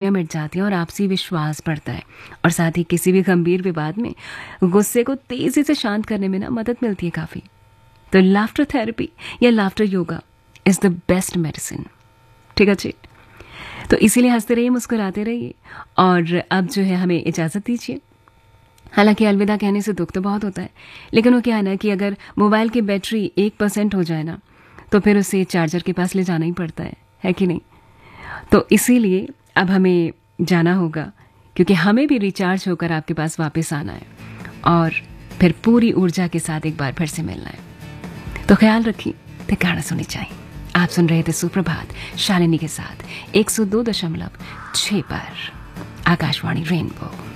दूरियां मिट जाती हैं और आपसी विश्वास बढ़ता है। और साथ ही किसी भी गंभीर विवाद में गुस्से को तेजी से शांत करने में ना मदद मिलती है काफ़ी। तो लाफ्टर थेरेपी या laughter yoga is the best medicine. ठीक है जी। तो इसीलिए हंसते रहिए, मुस्कुराते रहिए। और अब जो है हमें इजाज़त दीजिए। हालांकि अलविदा कहने से दुख तो बहुत होता है, लेकिन वो क्या है ना कि अगर मोबाइल की बैटरी 1% हो जाए ना, तो फिर उसे चार्जर के पास ले जाना ही पड़ता है कि नहीं। तो इसीलिए अब हमें जाना होगा, क्योंकि हमें भी रिचार्ज होकर आपके पास वापस आना है और फिर पूरी ऊर्जा के साथ एक बार फिर से मिलना है। तो ख्याल रखिए, तो गाना सुनी चाहिए। आप सुन रहे थे सुप्रभात शालिनी के साथ 102.6 पर आकाशवाणी रेनबो।